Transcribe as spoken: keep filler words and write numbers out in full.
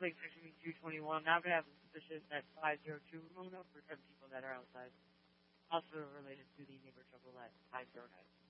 like section two twenty-one. Now I'm going to have a suspicion that five oh two Ramona for seven people that are outside. Also related to the neighbor trouble at five oh nine.